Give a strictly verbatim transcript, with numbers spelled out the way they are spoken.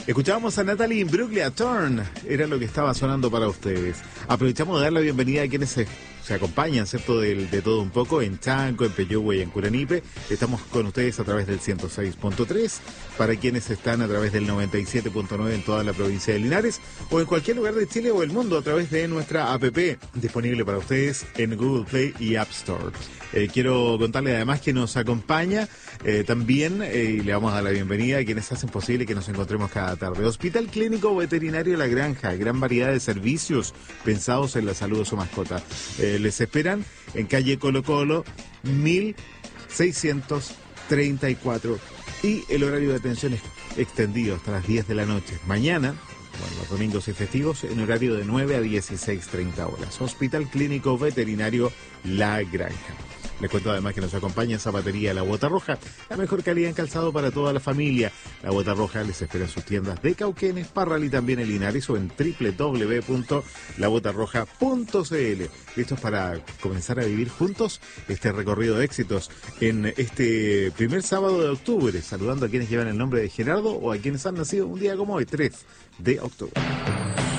Escuchábamos a Natalie Imbruglia, Turn, era lo que estaba sonando para ustedes. Aprovechamos de dar la bienvenida a quienes se, se acompañan, ¿cierto?, de, de todo un poco, en Chanco, en Peyúgue y en Curanipe. Estamos con ustedes a través del ciento seis punto tres, para quienes están a través del noventa y siete punto nueve en toda la provincia de Linares, o en cualquier lugar de Chile o el mundo a través de nuestra app, disponible para ustedes en Google Play y App Store. Eh, quiero contarle además que nos acompaña eh, también, eh, y le vamos a dar la bienvenida a quienes hacen posible que nos encontremos cada tarde. Hospital Clínico Veterinario La Granja, gran variedad de servicios pensados en la salud de su mascota. Eh, les esperan en calle Colo Colo, mil seiscientos treinta y cuatro, y el horario de atención es extendido hasta las diez de la noche. Mañana, bueno, los domingos y festivos, en horario de nueve a dieciséis treinta horas. Hospital Clínico Veterinario La Granja. Les cuento además que nos acompaña Zapatería La Bota Roja, la mejor calidad en calzado para toda la familia. La Bota Roja les espera en sus tiendas de Cauquenes, Parral y también en Linares, o en doble u doble u doble u punto la bota roja punto c l. Listos para comenzar a vivir juntos este recorrido de éxitos en este primer sábado de octubre, saludando a quienes llevan el nombre de Gerardo o a quienes han nacido un día como hoy, tres de octubre.